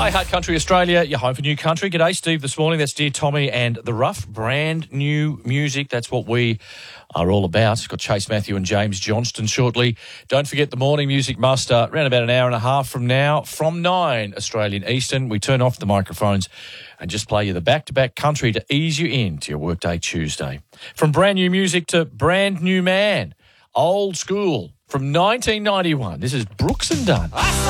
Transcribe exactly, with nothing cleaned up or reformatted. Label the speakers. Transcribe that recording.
Speaker 1: Hi, Hot Country Australia, your home for new country. G'day, Steve, this morning. That's Dear Tommy and The Rough. Brand new music. That's what we are all about. Got Chase Matthew and James Johnston shortly. Don't forget the morning music must start around about an hour and a half from now. From nine Australian Eastern, we turn off the microphones and just play you the back-to-back country to ease you into your workday Tuesday. From brand new music to brand new man. Old school. From nineteen ninety-one, this is Brooks and Dunn.